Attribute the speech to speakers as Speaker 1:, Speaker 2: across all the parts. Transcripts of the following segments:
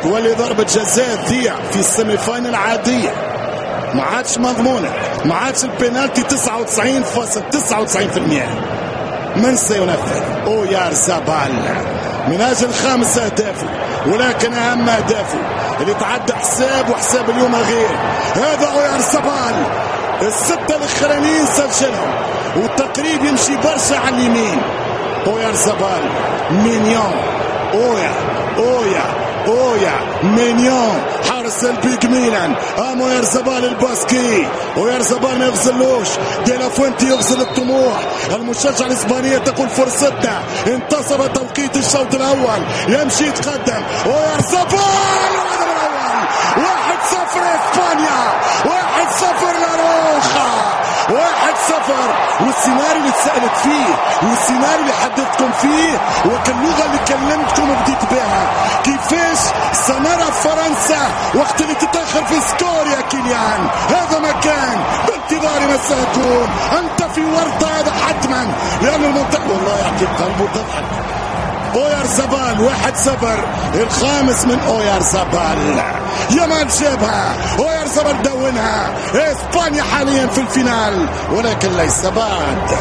Speaker 1: تولي ضربة جزاء تضيع في السيمي فاينل عادية، ما عادش مضمونة، ما عادش البينالتي 99.99%. من سينفذ؟ اويارزابال من اجل 5 اهدافه، ولكن اهم اهدافه اللي تعدى حساب وحساب اليوم غير. هذا اويارزابال ال6 الاخرانيين سجلهم، والتقريب يمشي برشا على اليمين. اويارزابال مينيون، اويا مينيون حارس البيك ميلان. اويارزابال الباسكي، اويارزابال ما يغزلوش، دي لا فوينتي يغزل الطموح. المشجع الاسبانية تقول فرصتنا، انتصر توقيت الشوط الاول، يمشي يتقدم اويارزابال. 1-0 اسبانيا، 1-0 لاروخا، 1-0. والسيناريو اللي تسألت فيه والسيناريو اللي حدثتكم فيه وكاللغة اللي كلمتكم وبديت بها، كيفاش سنرى فرنسا وقت اللي تتأخر في سكور يا كيليان. هذا ما كان بانتظار ما سيكون. أنت في ورطة هذا حتما، لأن المنتخب والله يعطيك قلبه تضحك. اويارزابال 1-0، الخامس من اويارزابال. يامال جابها، اويارزابال دونها. اسبانيا حاليا في الفينال، ولكن ليس بعد.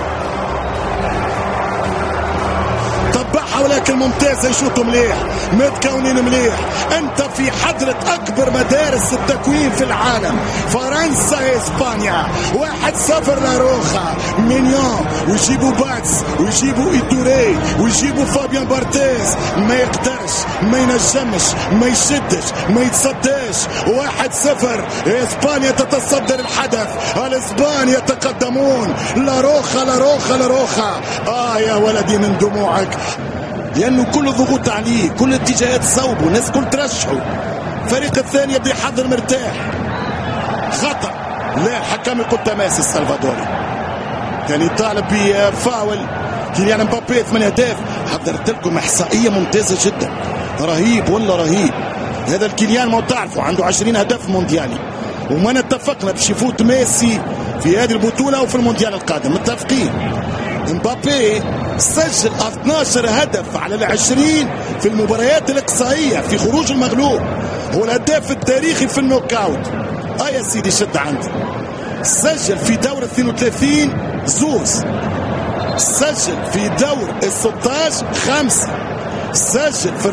Speaker 1: طبعها ولكن ممتازة، يشوطوا مليح، متكونين مليح. انت في حضرة اكبر مدارس التكوين في العالم، فرنسا اسبانيا. 1-0 لاروخا، مينيون، ويجيبوا باتس، ويجيبوا ايتوري، ويجيبوا فابيان بارتيز. ما يقدرش، ما ينجمش، ما يشدش، ما يتصداش. 1-0 اسبانيا تتصدر الحدث، الاسبان يتقدمون. لاروخا. يا ولدي من دموعك، لأنه كل ضغوط عليه، كل اتجاهات صوبه، الناس كل ترشحه. الفريق الثاني يبدأ يحضر مرتاح. خطأ، لا الحكم يقول تماس السلفادوري، كان يطالب بفاول. كيليان مبابي 8 أهداف. حضرت لكم إحصائية ممتازة جدا، رهيب والله رهيب. هذا الكيليان ما تعرفوا عنده 20 هدف مونديالي، وما اتفقنا باش يفوت ميسي في هذه البطولة وفي المونديال القادم، متفقين. مبابي سجل 12 هدف على 20 في المباريات الإقصائية في خروج المغلوب. هو الهداف التاريخي في النوك اوت. يا سيدي شد عندي. سجل في دور 32 زوز، سجل في دور ال 16 5، سجل في